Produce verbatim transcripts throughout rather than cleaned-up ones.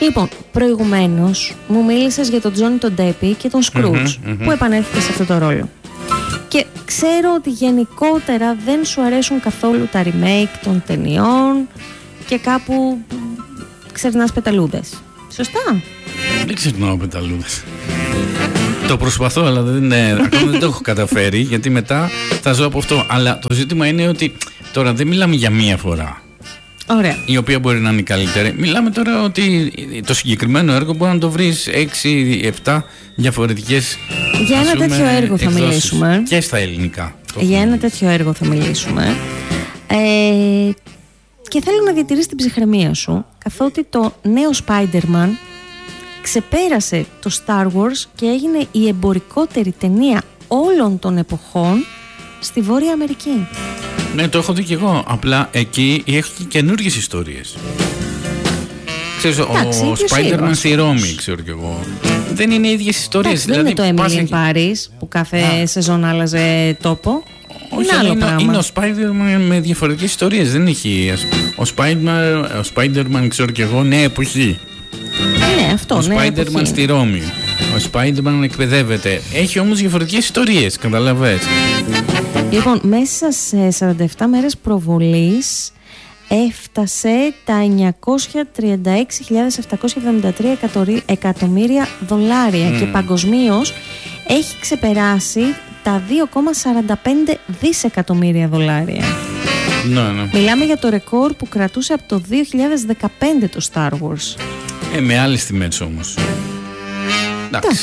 Λοιπόν, προηγουμένως μου μίλησες για τον Τζόνι τον Ντέπι και τον Σκρούτζ mm-hmm, mm-hmm. που επανέλθει σε αυτό το ρόλο. Και ξέρω ότι γενικότερα δεν σου αρέσουν καθόλου τα remake των ταινιών και κάπου ξερνάς πεταλούδες. Σωστά? Δεν ξερνάω πεταλούδες. Το προσπαθώ, αλλά δεν, ακόμα δεν το έχω καταφέρει, γιατί μετά θα ζω από αυτό. Αλλά το ζήτημα είναι ότι τώρα δεν μιλάμε για μία φορά. Ωραία. Η οποία μπορεί να είναι η καλύτερη. Μιλάμε τώρα ότι το συγκεκριμένο έργο μπορεί να το βρεις έξι επτά διαφορετικές. Για ένα πούμε, τέτοιο έργο θα μιλήσουμε. Και στα ελληνικά. Για ένα τέτοιο έργο θα μιλήσουμε. Ε, και θέλω να διατηρήσεις την ψυχραιμία σου, καθότι το νέο Spider-Man ξεπέρασε το Star Wars και έγινε η εμπορικότερη ταινία όλων των εποχών στη Βόρεια Αμερική. Ναι, το έχω δει και εγώ. Απλά εκεί έχει και καινούργιες ιστορίες. Ξέρεις, εντάξει, ο, ο Spider-Man στη Ρώμη, ξέρω κι εγώ. Δεν είναι οι ίδιες ιστορίες. Εντάξει, δηλαδή, δεν είναι το Emily in Paris που κάθε Α. σεζόν άλλαζε τόπο. Όχι, είναι, άλλο είναι, είναι ο Spider-Man με διαφορετικές ιστορίες. Δεν έχει. Ο Spider-Man, ο Spider-Man ξέρω κι εγώ, νέα εποχή. Ναι, αυτό, ο ναι, Spider-Man στη Ρώμη. Ο Spider-Man εκπαιδεύεται. Έχει όμως διαφορετικές ιστορίες, καταλαβες. Λοιπόν, μέσα σε σαράντα επτά μέρες προβολής έφτασε τα εννιακόσια τριάντα έξι χιλιάδες επτακόσια εβδομήντα τρία εκατομμύρια δολάρια mm. και παγκοσμίως έχει ξεπεράσει τα δύο κόμμα σαράντα πέντε δισεκατομμύρια δολάρια. Ναι, ναι. Μιλάμε για το ρεκόρ που κρατούσε από το δύο χιλιάδες δεκαπέντε το Star Wars. Ε, με άλλες τιμές όμως. Εντάξει.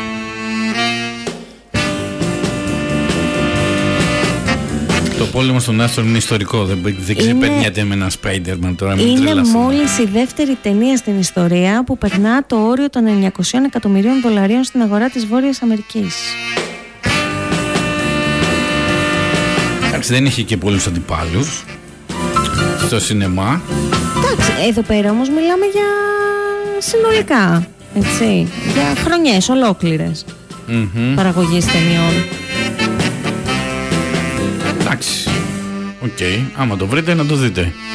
Το πόλεμο στον άστρο είναι ιστορικό. Δεν, δεν ξεπερνιέται με ένα Spider-Man τώρα. Είναι μόλις η δεύτερη ταινία στην ιστορία που περνά το όριο των εννιακόσια εκατομμυρίων δολαρίων στην αγορά της Βόρειας Αμερικής. Εντάξει, δεν είχε και πολλούς αντιπάλους στο σινεμά. Εντάξει, εδώ πέρα όμως μιλάμε για συνολικά, έτσι, για χρονιές ολόκληρες mm-hmm. παραγωγής ταινιών. Εντάξει, οκ, okay. Άμα το βρείτε να το δείτε.